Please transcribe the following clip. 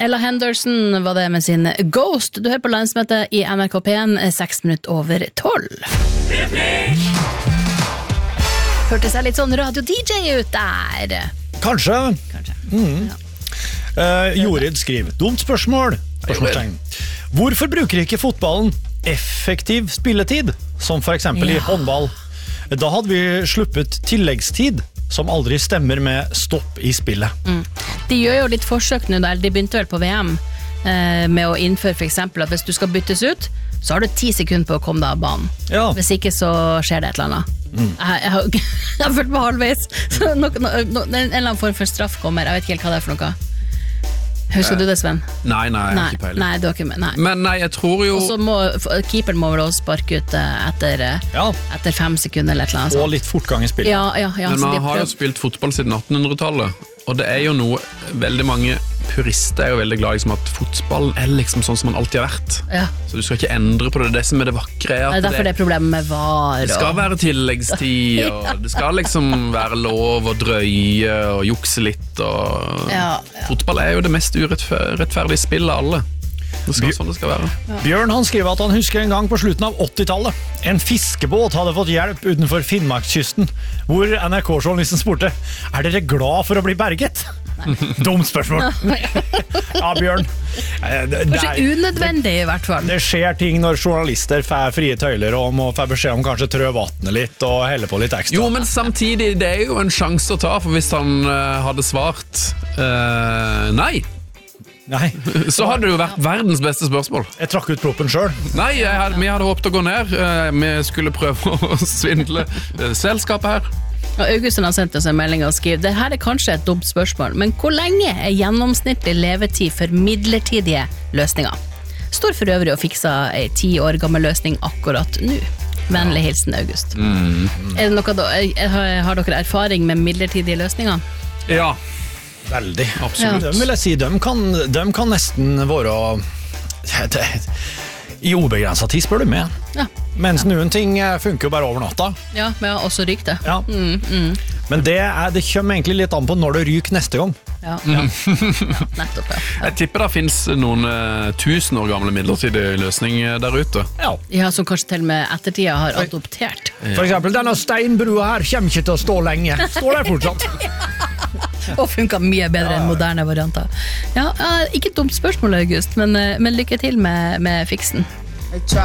Ella Henderson var det med sin Ghost. Du hører på landsmøtet i NRK P1 6:12. Hørte seg litt sånn radio-DJ ut der. Kanskje. Ja. Jorid skriver, dumt spørsmål. Hvorfor bruker ikke fotballen effektiv spilletid, som for eksempel i håndball? Da hadde vi sluppet tilleggstid, som aldri stemmer med stopp i spillet. De gjør jo litt forsøk nå, de begynte vel på VM med å innføre for eksempel at hvis du skal byttes ut, så har du 10 sekunder på å komme deg av banen. Ja. Hvis ikke så skjer det et eller annet. Jeg har følt meg halvveis. Så en eller annen form for straff kommer. Jeg vet ikke helt hva det for noe. Husker du det, Sven? Nei, ikke peiling. Nei, du har ikke med. Nei. Men nei, jeg tror jo... Og så keeperen må vel også sparke ut etter 5 sekunder eller et eller annet. Og litt fortgang i spillet. Ja, men man har jo spilt fotball siden 1800-tallet, og det er jo noe veldig mange purister er jo veldig glad liksom, at fotball er liksom sånn som man alltid har vært. Ja. Så du skal ikke endre på det. Det som er det vakre er at det er derfor det er problemet med VAR. Det skal være tilleggstid, og det skal liksom være lov å drøye og jukse litt. Og fotball er jo det mest urettferdige spillet av alle. Det skal sånn det skal være. Bjørn han skriver at han husker en gang på slutten av 80-tallet. En fiskebåt hadde fått hjelp utenfor Finnmarkskysten, hvor NRK-journalisten spurte, er dere glad for å bli berget? Dumt spørsmål. Ja, Bjørn. Kanskje unødvendig i hvert fall. Det skjer ting når journalister får frie tøyler og må få beskjed om kanskje trø vattnet litt og helle på litt ekstra. Jo, men samtidig, det er jo en sjanse å ta, for hvis han hadde svart nei, så hadde det jo vært verdens beste spørsmål. Jeg trakk ut proppen selv. Nei, vi hadde håpet å gå ned. Vi skulle prøve å svindle selskapet her. Og Augustin har sendt oss en melding og skriver, det her er kanskje et dumt spørsmål, men hvor lenge er gjennomsnittlig levetid for midlertidige løsninger? Står for øvrig og fikser en 10 år gammel løsning akkurat nå. Vennlig hilsen, August. Er det noe har dere erfaring med midlertidige løsninger? Ja. Veldig, absolutt. Ja. Vil jeg si, de kan nesten være i ubegrenset tid, spør du med. Ja. Mens noen ting funker jo bare over natta. Ja, men også ryk det. Ja. Men det kommer egentlig litt an på når det ryker neste gang. Ja, nettopp, Jeg tipper det finnes noen 1000 år gamle midlertidige løsninger der ute. Ja, som kanskje til og med ettertida har adoptert. For eksempel, denne steinbrua her kommer ikke til å stå lenge. Står der fortsatt. Og funker mye bedre enn moderne varianter. Ja, ikke et dumt spørsmål, August, men lykke til med fiksen.